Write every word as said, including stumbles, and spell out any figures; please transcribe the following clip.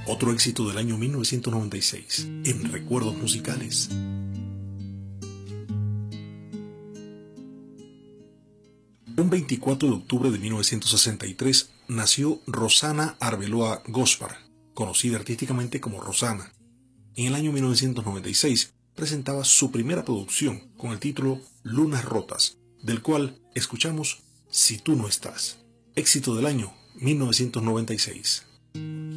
Otro éxito del año mil novecientos noventa y seis, en Recuerdos Musicales. Un veinticuatro de octubre de mil novecientos sesenta y tres nació Rosana Arbeloa Gospar, conocida artísticamente como Rosana. En el año mil novecientos noventa y seis presentaba su primera producción con el título Lunas Rotas, del cual escuchamos Si tú no estás, éxito del año mil novecientos noventa y seis.